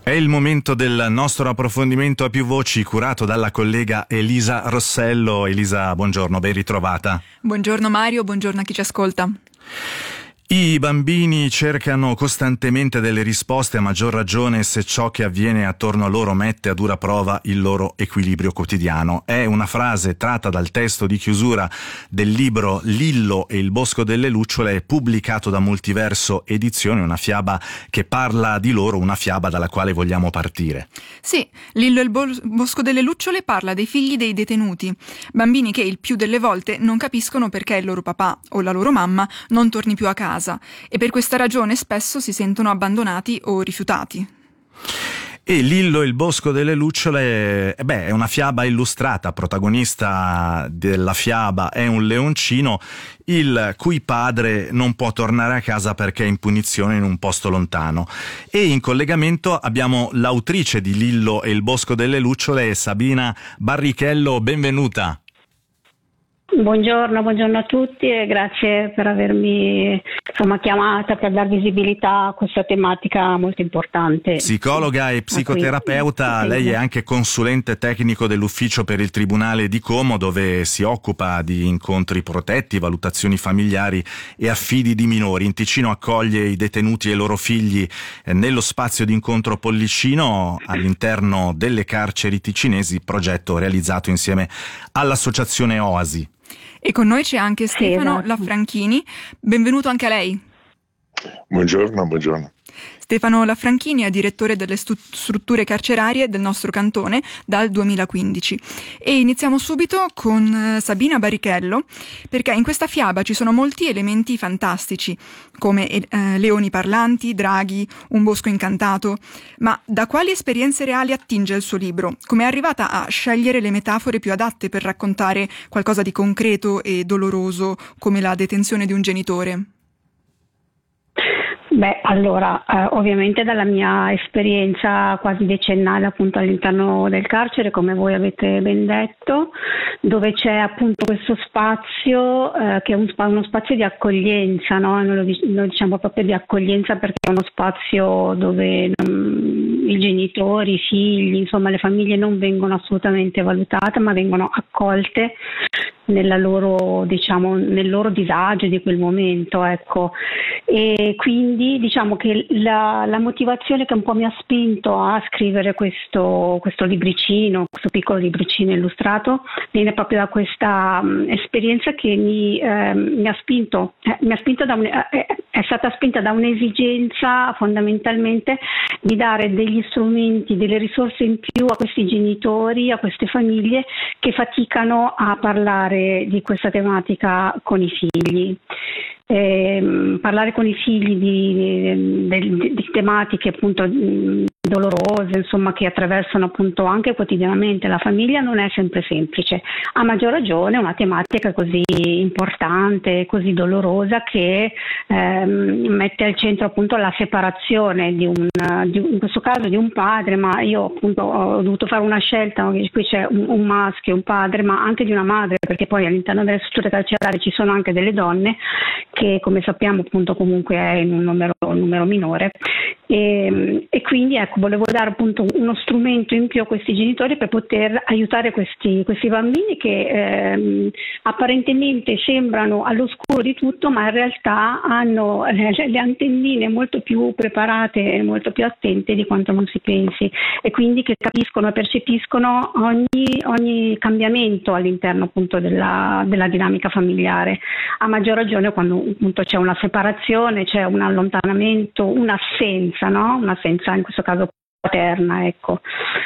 È il momento del nostro approfondimento a più voci curato dalla collega Elisa Rossello. Elisa, buongiorno, ben ritrovata. Buongiorno Mario, buongiorno a chi ci ascolta. I bambini cercano costantemente delle risposte, a maggior ragione se ciò che avviene attorno a loro mette a dura prova il loro equilibrio quotidiano. È una frase tratta dal testo di chiusura del libro Lillo e il bosco delle lucciole, pubblicato da Multiverso Edizioni, una fiaba che parla di loro, una fiaba dalla quale vogliamo partire. Sì, Lillo e il bosco delle lucciole parla dei figli dei detenuti, bambini che il più delle volte non capiscono perché il loro papà o la loro mamma non torni più a casa. E per questa ragione spesso si sentono abbandonati o rifiutati. E Lillo e il bosco delle lucciole è una fiaba illustrata. Protagonista della fiaba è un leoncino il cui padre non può tornare a casa perché è in punizione in un posto lontano. E in collegamento abbiamo l'autrice di Lillo e il bosco delle lucciole, Sabina Barrichello. Benvenuta. Buongiorno a tutti e grazie per avermi chiamata per dar visibilità a questa tematica molto importante. Psicologa e psicoterapeuta, lei è anche consulente tecnico dell'ufficio per il Tribunale di Como, dove si occupa di incontri protetti, valutazioni familiari e affidi di minori. In Ticino accoglie i detenuti e i loro figli nello spazio di incontro Pollicino all'interno delle carceri ticinesi, progetto realizzato insieme all'associazione Oasi. E con noi c'è anche Stefano Lafranchini, benvenuto anche a lei. Buongiorno. Stefano Lafranchini è direttore delle strutture carcerarie del nostro cantone dal 2015. E iniziamo subito con Sabina Barrichello, perché in questa fiaba ci sono molti elementi fantastici, come leoni parlanti, draghi, un bosco incantato. Ma da quali esperienze reali attinge il suo libro? Come è arrivata a scegliere le metafore più adatte per raccontare qualcosa di concreto e doloroso come la detenzione di un genitore? Ovviamente dalla mia esperienza quasi decennale appunto all'interno del carcere, come voi avete ben detto, dove c'è appunto questo spazio che è uno spazio di accoglienza, no? Noi diciamo proprio di accoglienza perché è uno spazio dove i genitori, i figli, insomma le famiglie non vengono assolutamente valutate, ma vengono accolte nel loro disagio di quel momento, ecco. E quindi diciamo che la motivazione che un po' mi ha spinto a scrivere questo libricino, questo piccolo libricino illustrato, viene proprio da questa esperienza che è stata spinta da un'esigenza fondamentalmente di dare degli strumenti, delle risorse in più a questi genitori, a queste famiglie che faticano a parlare di questa tematica con i figli. Parlare con i figli di tematiche appunto dolorose, insomma, che attraversano appunto anche quotidianamente la famiglia non è sempre semplice, a maggior ragione una tematica così importante, così dolorosa, che mette al centro appunto la separazione in questo caso di un padre, ma io appunto ho dovuto fare una scelta, qui c'è un maschio, un padre, ma anche di una madre, perché poi all'interno delle strutture carcerarie ci sono anche delle donne che, come sappiamo, appunto comunque è in un numero minore, e quindi ecco, volevo dare appunto uno strumento in più a questi genitori per poter aiutare questi bambini che apparentemente sembrano all'oscuro di tutto, ma in realtà hanno le antennine molto più preparate e molto più attente di quanto non si pensi, e quindi che capiscono e percepiscono ogni cambiamento all'interno appunto della dinamica familiare, a maggior ragione quando appunto c'è una separazione, c'è un allontanamento, un'assenza, no? Un'assenza in questo caso paterna, ecco.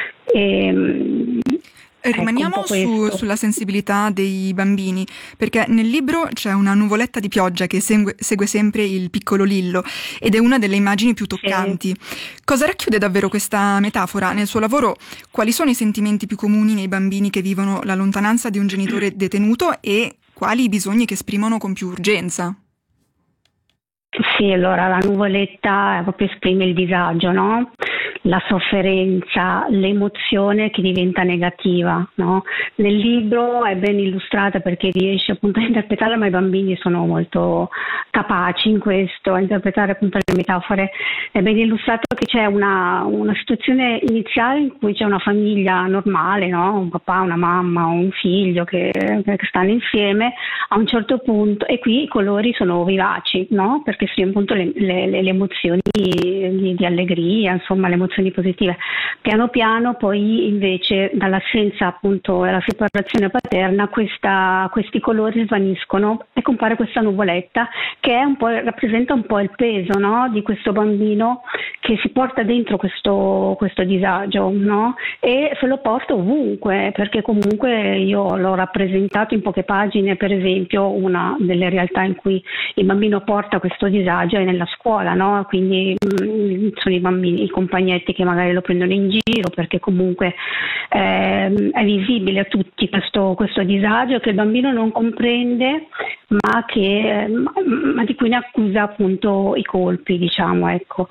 Rimaniamo sulla sensibilità dei bambini, perché nel libro c'è una nuvoletta di pioggia che segue sempre il piccolo Lillo ed è una delle immagini più toccanti. Sì. Cosa racchiude davvero questa metafora? Nel suo lavoro, quali sono i sentimenti più comuni nei bambini che vivono la lontananza di un genitore detenuto e quali i bisogni che esprimono con più urgenza? Sì, allora la nuvoletta proprio esprime il disagio, no? la sofferenza, l'emozione che diventa negativa, no? Nel libro è ben illustrata perché riesce appunto a interpretarla, ma i bambini sono molto capaci in questo, a interpretare appunto le metafore. È ben illustrato che c'è una situazione iniziale in cui c'è una famiglia normale, no? Un papà, una mamma, un figlio che stanno insieme a un certo punto, e qui i colori sono vivaci, no? Perché sono appunto le emozioni di allegria, insomma le emozioni positive. Piano piano poi invece dall'assenza appunto e la separazione paterna questi colori svaniscono e compare questa nuvoletta che è rappresenta un po' il peso, no? Di questo bambino che si porta dentro questo disagio, no? E se lo porta ovunque, perché comunque io l'ho rappresentato in poche pagine. Per esempio una delle realtà in cui il bambino porta questo disagio è nella scuola, no? Quindi sono i bambini, i compagnetti che magari lo prendono in giro perché comunque è visibile a tutti questo disagio che il bambino non comprende, ma di cui ne accusa appunto i colpi, diciamo, ecco.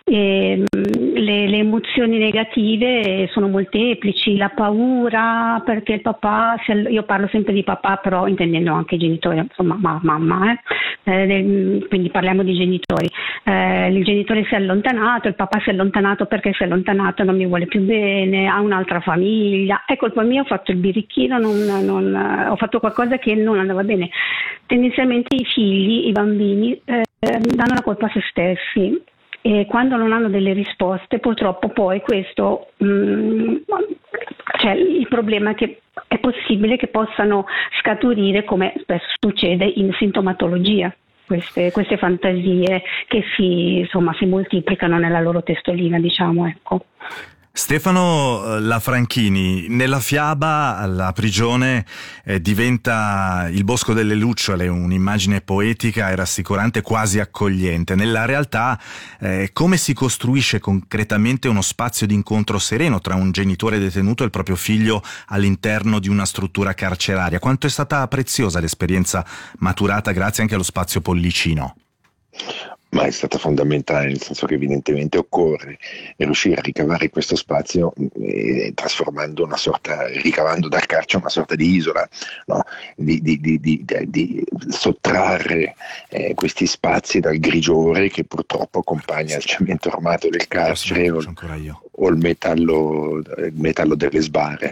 Le emozioni negative sono molteplici, la paura perché il papà, io parlo sempre di papà però intendendo anche i genitori, insomma mamma, quindi parliamo di genitori. Il genitore si è allontanato, il papà si è allontanato perché si è allontanato, non mi vuole più bene, ha un'altra famiglia, è colpa mia, ho fatto il birichino, ho fatto qualcosa che non andava bene. Tendenzialmente i figli, i bambini danno la colpa a se stessi e quando non hanno delle risposte purtroppo poi questo cioè il problema è che è possibile che possano scaturire, come spesso succede, in sintomatologia. Queste fantasie che si moltiplicano nella loro testolina, diciamo, ecco. Stefano Lafranchini, nella fiaba la prigione diventa il bosco delle lucciole, un'immagine poetica e rassicurante, quasi accogliente. Nella realtà come si costruisce concretamente uno spazio di incontro sereno tra un genitore detenuto e il proprio figlio all'interno di una struttura carceraria? Quanto è stata preziosa l'esperienza maturata grazie anche allo spazio Pollicino? Ma è stata fondamentale, nel senso che evidentemente occorre riuscire a ricavare questo spazio ricavando dal carcere una sorta di isola, no? di sottrarre questi spazi dal grigiore che purtroppo accompagna il cemento armato del carcere o il metallo delle sbarre.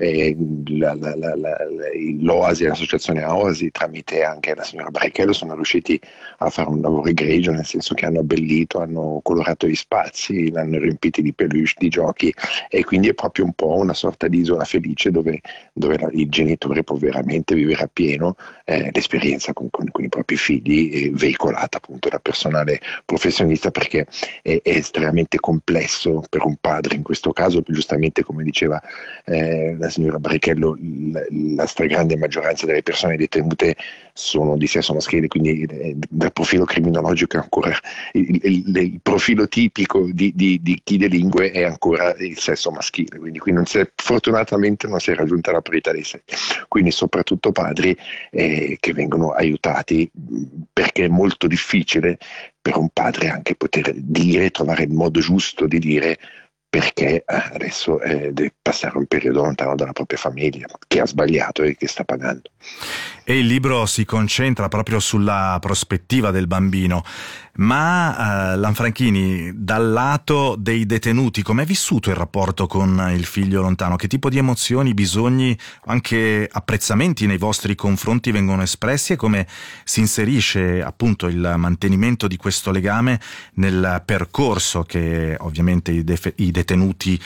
L'Oasi, l'associazione Oasi, tramite anche la signora Barrichello, sono riusciti a fare un lavoro egregio, nel senso che hanno abbellito, hanno colorato gli spazi, l'hanno riempiti di peluche, di giochi, e quindi è proprio un po' una sorta di isola felice dove il genitore può veramente vivere appieno l'esperienza con i propri figli, veicolata appunto da personale professionista, perché è estremamente complesso per un padre in questo caso. Giustamente, come diceva la signora Barrichello, la stragrande maggioranza delle persone detenute sono di sesso maschile, quindi dal profilo criminologico è ancora il profilo tipico di chi delinque è ancora il sesso maschile, quindi qui fortunatamente non si è raggiunta la parità dei sessi, quindi soprattutto padri che vengono aiutati, perché è molto difficile per un padre anche poter trovare il modo giusto di dire perché adesso deve passare un periodo lontano dalla propria famiglia, che ha sbagliato e che sta pagando. E il libro si concentra proprio sulla prospettiva del bambino. Ma Lanfranchini, dal lato dei detenuti, com'è vissuto il rapporto con il figlio lontano? Che tipo di emozioni, bisogni, anche apprezzamenti nei vostri confronti vengono espressi, e come si inserisce appunto il mantenimento di questo legame nel percorso che ovviamente i detenuti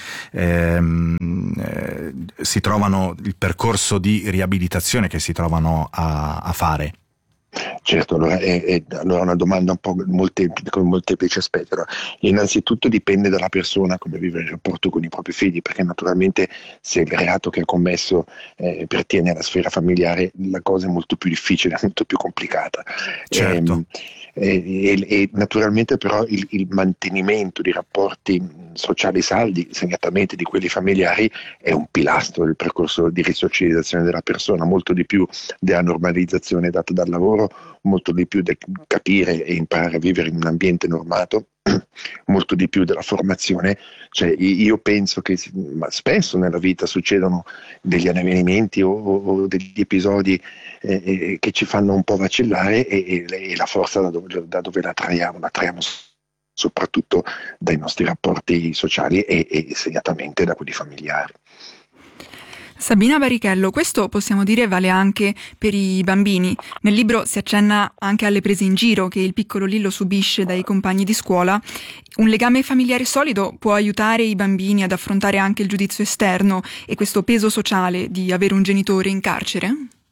si trovano, il percorso di riabilitazione che si trovano a fare? Certo, allora è una domanda un po' con molteplici aspetti. Allora, innanzitutto dipende dalla persona come vive il rapporto con i propri figli, perché naturalmente se il reato che ha commesso pertiene alla familiare, la cosa è molto più difficile, molto più complicata. Certo. E naturalmente però il mantenimento di rapporti sociali saldi, segnatamente di quelli familiari, è un pilastro del percorso di risocializzazione della persona, molto di più della normalizzazione data dal lavoro, molto di più del capire e imparare a vivere in un ambiente normato, molto di più della formazione. Cioè, io penso che spesso nella vita succedono degli avvenimenti o degli episodi che ci fanno un po' vacillare, e la forza da dove la traiamo soprattutto dai nostri rapporti sociali e segnatamente da quelli familiari. Sabina Barichello, questo possiamo dire vale anche per i bambini. Nel libro si accenna anche alle prese in giro che il piccolo Lillo subisce dai compagni di scuola. Un legame familiare solido può aiutare i bambini ad affrontare anche il giudizio esterno e questo peso sociale di avere un genitore in carcere?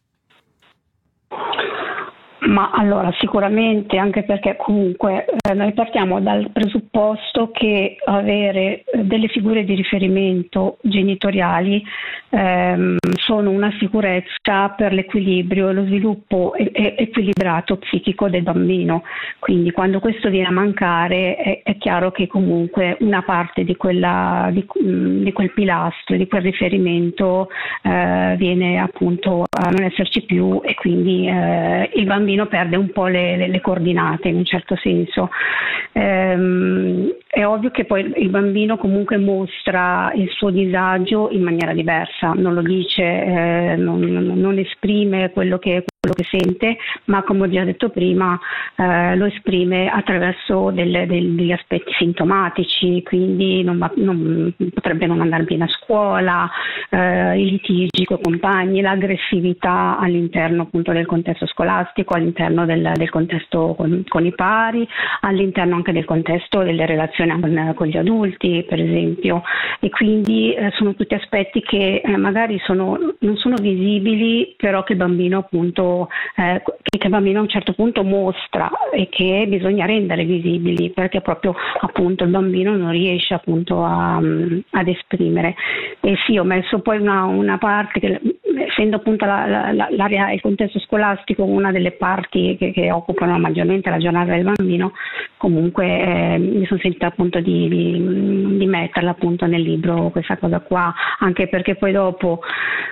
Ma allora sicuramente, anche perché comunque noi partiamo dal presupposto che avere delle figure di riferimento genitoriali sono una sicurezza per l'equilibrio e lo sviluppo equilibrato psichico del bambino. Quindi quando questo viene a mancare è chiaro che comunque una parte di quel pilastro, di quel riferimento viene appunto a non esserci più, e quindi il bambino perde un po' le coordinate in un certo senso. È ovvio che poi il bambino comunque mostra il suo disagio in maniera diversa, non lo dice, non esprime quello che sente, ma come ho già detto prima lo esprime attraverso degli aspetti sintomatici, quindi potrebbe non andare bene a scuola, i litigi con i compagni, l'aggressività all'interno appunto del contesto scolastico, all'interno del contesto con i pari, all'interno anche del contesto delle relazioni con gli adulti, per esempio, e quindi sono tutti aspetti che magari non sono visibili, però che il bambino appunto che il bambino a un certo punto mostra e che bisogna rendere visibili, perché proprio appunto il bambino non riesce appunto ad esprimere. E sì, ho messo poi una parte che, essendo appunto l'area, il contesto scolastico una delle parti che occupano maggiormente la giornata del bambino, comunque mi sono sentita appunto di metterla appunto nel libro questa cosa qua, anche perché poi dopo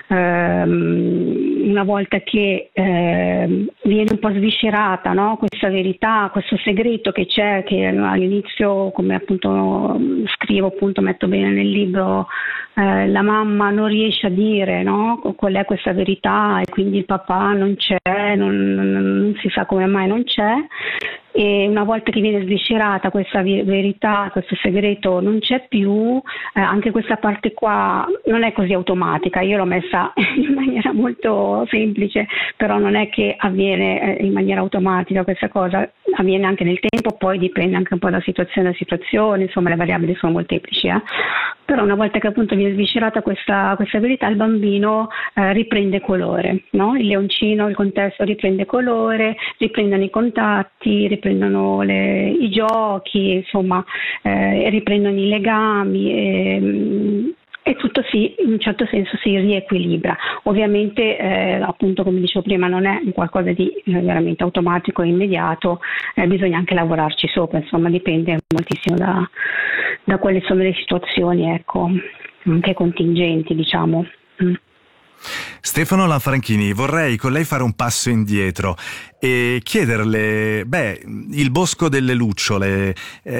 una volta che viene un po' sviscerata, no? Questa verità, questo segreto che c'è, che all'inizio, come appunto scrivo, appunto metto bene nel libro, la mamma non riesce a dire, no? Qual è questa verità, e quindi il papà non c'è, non si sa come mai non c'è. E una volta che viene sviscerata questa verità, questo segreto non c'è più, anche questa parte qua non è così automatica. Io l'ho messa in maniera molto semplice, però non è che avviene in maniera automatica questa cosa, avviene anche nel tempo, poi dipende anche un po' da situazione a situazione, insomma le variabili sono molteplici. Però una volta che appunto viene sviscerata questa verità, il bambino riprende colore, no? Il leoncino, il contesto riprende colore, riprendono i contatti, riprendono i giochi, insomma, riprendono i legami e tutto in un certo senso si riequilibra. Ovviamente appunto, come dicevo prima, non è qualcosa di veramente automatico e immediato, bisogna anche lavorarci sopra, insomma dipende moltissimo da quali sono le situazioni, ecco, anche contingenti, diciamo. Stefano Lanfranchini, vorrei con lei fare un passo indietro e chiederle, Il Bosco delle Lucciole,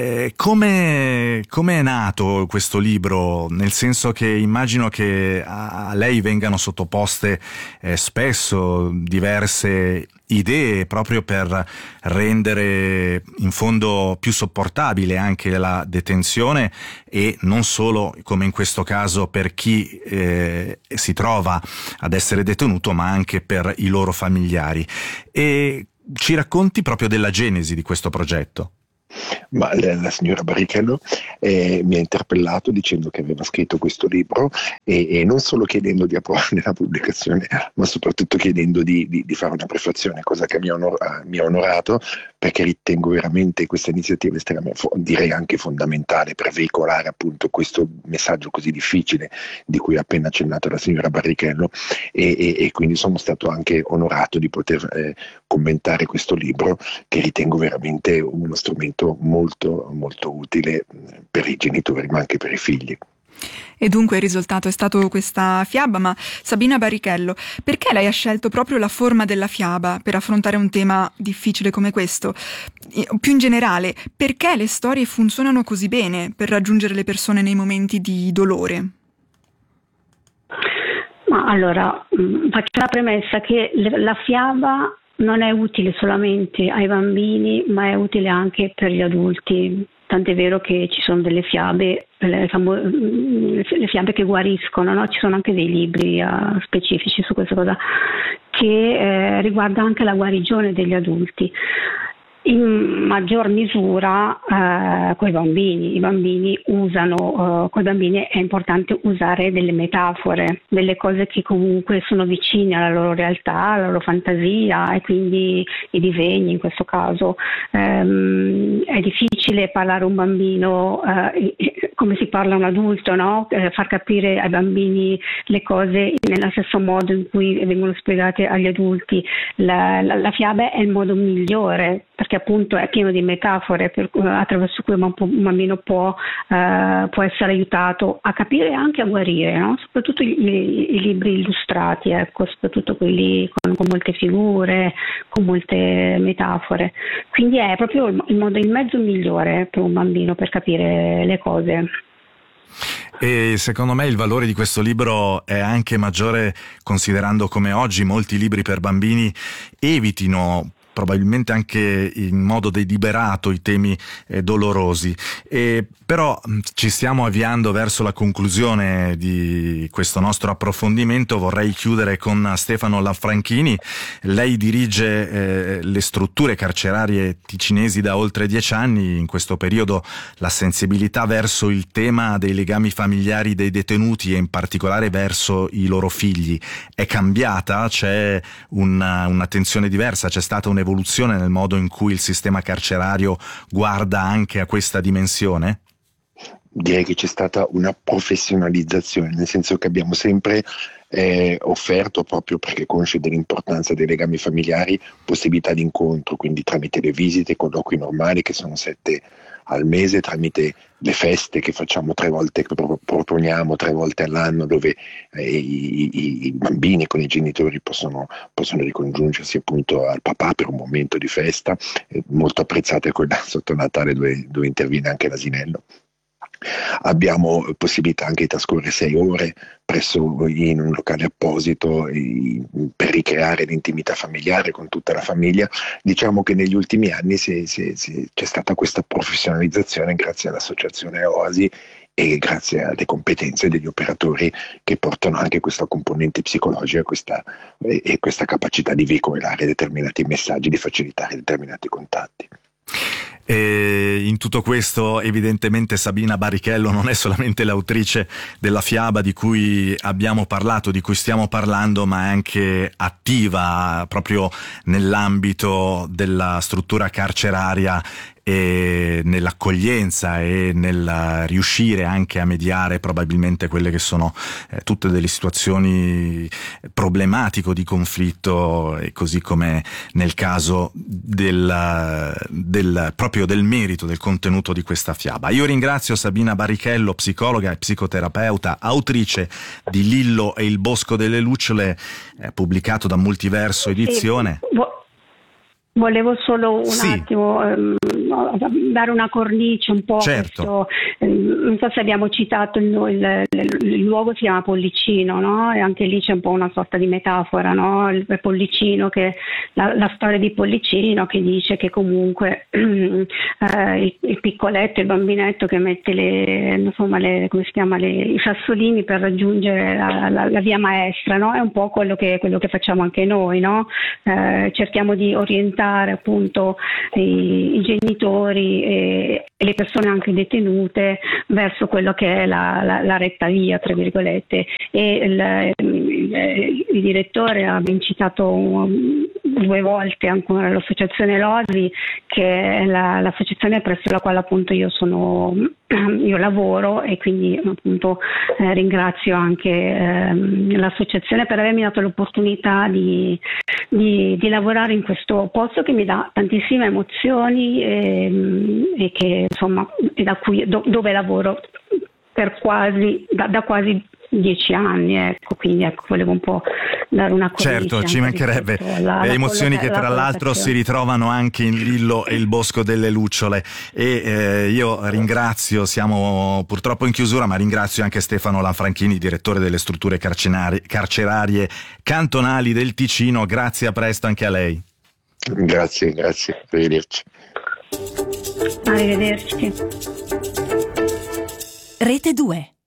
come è nato questo libro? Nel senso che immagino che a lei vengano sottoposte spesso diverse idee proprio per rendere in fondo più sopportabile anche la detenzione, e non solo, come in questo caso, per chi si trova ad essere detenuto, ma anche per i loro familiari. E ci racconti proprio della genesi di questo progetto? Ma la signora Barichello mi ha interpellato dicendo che aveva scritto questo libro e non solo chiedendo di approvare la pubblicazione, ma soprattutto chiedendo di fare una prefazione, cosa che mi ha onorato, perché ritengo veramente questa iniziativa estremamente, direi anche fondamentale, per veicolare appunto questo messaggio così difficile di cui ha appena accennato la signora Barichello, e quindi sono stato anche onorato di poter commentare questo libro, che ritengo veramente uno strumento strumento molto, molto utile per i genitori ma anche per i figli. E dunque il risultato è stato questa fiaba, ma Sabina Barichello, perché lei ha scelto proprio la forma della fiaba per affrontare un tema difficile come questo? Più in generale, perché le storie funzionano così bene per raggiungere le persone nei momenti di dolore? Ma allora, faccio la premessa che la fiaba non è utile solamente ai bambini, ma è utile anche per gli adulti. Tant'è vero che ci sono delle fiabe, le fiabe che guariscono, no? Ci sono anche dei libri specifici su questa cosa che riguarda anche la guarigione degli adulti. In maggior misura coi bambini. I bambini usano, coi bambini è importante usare delle metafore, delle cose che comunque sono vicine alla loro realtà, alla loro fantasia, e quindi i disegni in questo caso. È difficile parlare a un bambino come si parla a un adulto, no? Far capire ai bambini le cose nello stesso modo in cui vengono spiegate agli adulti. La fiaba è il modo migliore, perché appunto è pieno di metafore attraverso cui un bambino può essere aiutato a capire e anche a guarire, no? Soprattutto i libri illustrati, ecco, soprattutto quelli con molte figure, con molte metafore. Quindi è proprio il mezzo migliore per un bambino per capire le cose. E secondo me il valore di questo libro è anche maggiore considerando come oggi molti libri per bambini evitino probabilmente anche in modo deliberato i temi dolorosi. Però ci stiamo avviando verso la conclusione di questo nostro approfondimento. Vorrei chiudere con Stefano Lanfranchini. Lei dirige le strutture carcerarie ticinesi da oltre 10 anni. In questo periodo la sensibilità verso il tema dei legami familiari dei detenuti e in particolare verso i loro figli è cambiata? C'è un'attenzione diversa? C'è stata un'evoluzione nel modo in cui il sistema carcerario guarda anche a questa dimensione? Direi che c'è stata una professionalizzazione, nel senso che abbiamo sempre offerto, proprio perché consci dell'importanza dei legami familiari, possibilità di incontro, quindi tramite le visite, colloqui normali che sono 7 al mese, tramite le feste che facciamo 3 volte, che proponiamo 3 volte all'anno, dove i bambini con i genitori possono ricongiungersi appunto al papà per un momento di festa, molto apprezzate quella sotto Natale dove interviene anche l'asinello. Abbiamo possibilità anche di trascorrere 6 ore in un locale apposito per ricreare l'intimità familiare con tutta la famiglia. Diciamo che negli ultimi anni c'è stata questa professionalizzazione grazie all'associazione Oasi e grazie alle competenze degli operatori che portano anche questa componente psicologica e questa capacità di veicolare determinati messaggi, di facilitare determinati contatti. E in tutto questo evidentemente Sabina Barichello non è solamente l'autrice della fiaba di cui abbiamo parlato, di cui stiamo parlando, ma è anche attiva proprio nell'ambito della struttura carceraria e nell'accoglienza e nel riuscire anche a mediare probabilmente quelle che sono tutte delle situazioni problematiche di conflitto, e così come nel caso proprio del merito del contenuto di questa fiaba. Io ringrazio Sabina Barichello, psicologa e psicoterapeuta, autrice di Lillo e il bosco delle lucciole, pubblicato da Multiverso Edizione. Volevo solo un attimo dare una cornice un po'. Certo. Non so se abbiamo citato il luogo, si chiama Pollicino, no? E anche lì c'è un po' una sorta di metafora, no? Il Pollicino, che la storia di Pollicino, che dice che comunque il piccoletto, il bambinetto che mette i sassolini per raggiungere la via maestra, no? È un po' quello che facciamo anche noi, no? Cerchiamo di orientare appunto i genitori e le persone anche detenute verso quello che è la retta via, tra virgolette, e il direttore ha ben citato 2 volte ancora l'associazione LOSI, che è l'associazione presso la quale appunto io lavoro, e quindi appunto ringrazio anche l'associazione per avermi dato l'opportunità di lavorare in questo posto che mi dà tantissime emozioni e che insomma dove lavoro da quasi 10 anni, ecco, quindi volevo un po' dare una cornice. Certo, ci mancherebbe, emozioni che tra l'altro si ritrovano anche in Lillo e il Bosco delle Lucciole, e io ringrazio, siamo purtroppo in chiusura, ma ringrazio anche Stefano Lanfranchini, direttore delle strutture carcerarie cantonali del Ticino. Grazie, a presto anche a lei. Grazie, arrivederci. Arrivederci. Rete 2.